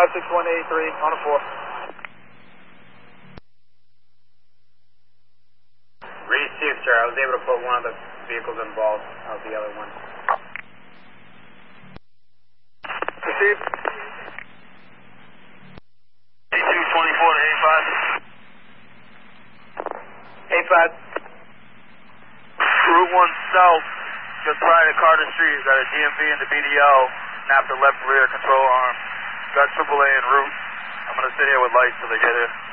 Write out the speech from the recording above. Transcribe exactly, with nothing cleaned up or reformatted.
five six one eight three on a four. Received, sir. I was able to put one of the vehicles involved of the other one. Received. A two twenty-four to A five. A five. Route one South, just prior to Carter Street, is at a D M V and the B D L. Snapped the left rear control arm. Got triple A en route. I'm going to sit here with lights till they get here.